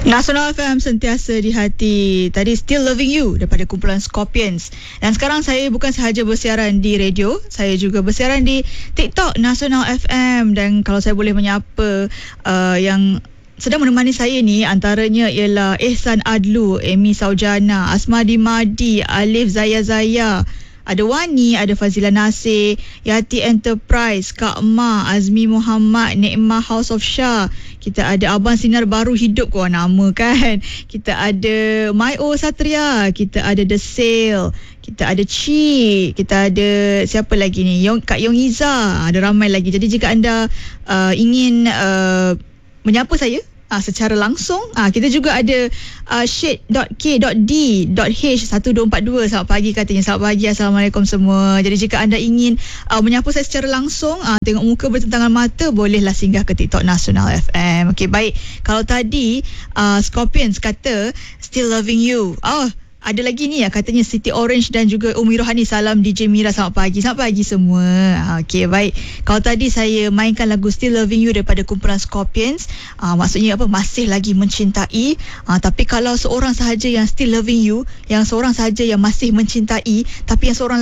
Nasional FM sentiasa di hati. Tadi Still Loving You daripada kumpulan Scorpions. Dan sekarang saya bukan sahaja bersiaran di radio, saya juga bersiaran di TikTok Nasional FM. Dan kalau saya boleh menyapa yang sedang menemani saya ni, antaranya ialah Ehsan Adlu, Amy Saujana, Asmadi Madi, Alif Zaya, ada Wani, ada Fazila Nasir, Yati Enterprise, Kak Ma, Azmi Muhammad, Nikmah House of Shah. Kita ada Abang Sinar Baru Hidup, kau nama kan. Kita ada Maio Satria, kita ada The Sale, kita ada Chi, kita ada siapa lagi ni, Kak Yong Iza, ada ramai lagi. Jadi jika anda ingin menyapa saya secara langsung, kita juga ada shade.k.d.h1242. Selamat pagi katanya. Selamat pagi, Assalamualaikum semua. Jadi jika anda ingin menyapa saya secara langsung, tengok muka bertentangan mata, bolehlah singgah ke TikTok Nasional FM. Okey, baik. Kalau tadi Scorpions kata Still Loving You, ada lagi ni katanya Siti Orange dan juga Umi Rohani. Salam DJ Mira, selamat pagi. Selamat pagi semua. Okey, baik. Kalau tadi saya mainkan lagu Still Loving You daripada kumpulan Scorpions, maksudnya apa? Masih lagi mencintai. Tapi kalau seorang sahaja yang still loving you, yang seorang sahaja yang masih mencintai, tapi yang seorang